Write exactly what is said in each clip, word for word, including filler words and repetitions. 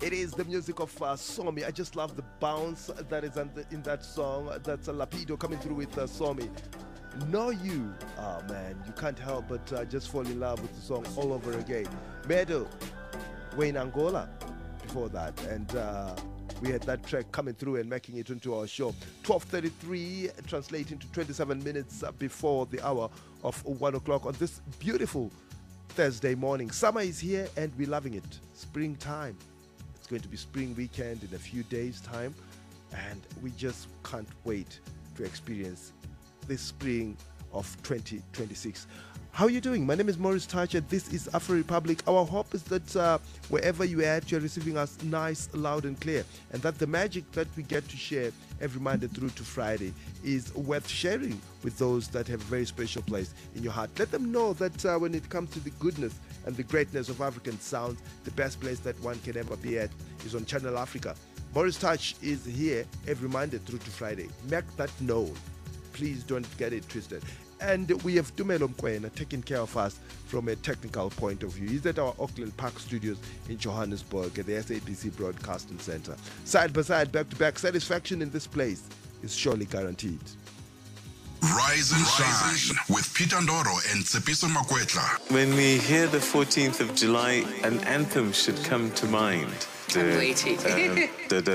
It is the music of uh, Somi. I just love the bounce that is in, the, in that song. That's a Lapido coming through with uh, Somi. Know You. Oh man, you can't help but uh, just fall in love with the song all over again. Meadow, Wayne Angola before that. And uh, we had that track coming through and making it into our show. twelve thirty-three, translating to twenty-seven minutes before the hour of one o'clock on this beautiful Thursday morning. Summer is here and we're loving it. Springtime. It's going to be spring weekend in a few days' time, and we just can't wait to experience this spring of twenty twenty-six. How are you doing? My name is Maurice Thatcher. This is Afro Republic. Our hope is that uh, wherever you are at, you're receiving us nice, loud and clear, and that the magic that we get to share every Monday through to Friday is worth sharing with those that have a very special place in your heart. Let them know that uh, when it comes to the goodness and the greatness of African sounds, the best place that one can ever be at is on Channel Africa. Maurice Touch is here every Monday through to Friday. Make that known. Please don't get it twisted. And we have Tumelo Mkwena taking care of us from a technical point of view. He's at our Auckland Park studios in Johannesburg at the S A B C Broadcasting Center. Side by side, back to back, satisfaction in this place is surely guaranteed. Rise and Shine with Peter Ndoro and Tsepiso Makwetla. When we hear the fourteenth of July, an anthem should come to mind. I'm waiting. Okay,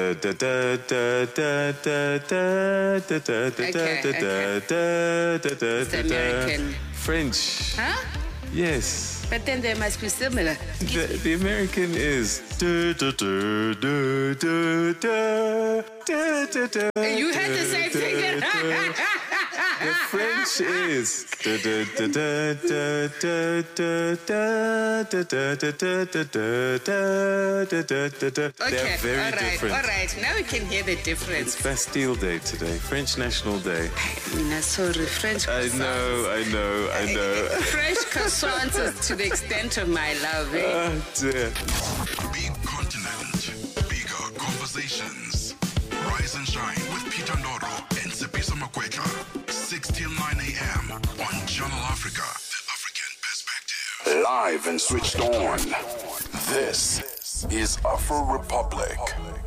It's American. French. Huh? Yes. But then they must be similar. The, the American is. You had the same thing. The French is. They're Okay, very all right, different. all right. Now we can hear the difference. It's Bastille Day today, French National Day. Mina, sorry, French I croissants. know, I know, I know. French croissants is to the extent of my love. Eh? Oh dear. Big continent, bigger conversations. Rise and Shine with Peter Ndoro and Tsepiso Makwetla. six till nine a.m. on Channel Africa. The African Perspective. Live and switched on. This is Afro Republic.